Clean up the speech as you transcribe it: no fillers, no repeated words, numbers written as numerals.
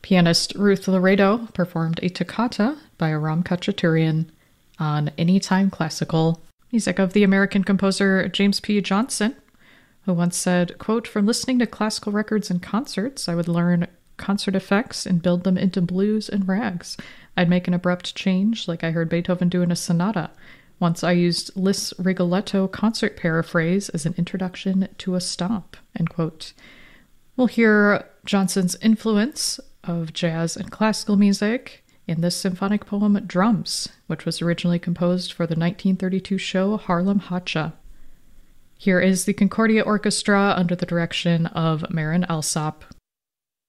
Pianist Ruth Laredo performed a toccata by Aram Khachaturian on Anytime Classical, music of the American composer James P. Johnson, who once said, quote, "From listening to classical records and concerts, I would learn concert effects and build them into blues and rags. I'd make an abrupt change like I heard Beethoven do in a sonata. Once I used Liszt Rigoletto concert paraphrase as an introduction to a stomp," end quote. We'll hear Johnson's influence of jazz and classical music in this symphonic poem, Drums, which was originally composed for the 1932 show Harlem Hacha. Here is the Concordia Orchestra under the direction of Marin Alsop.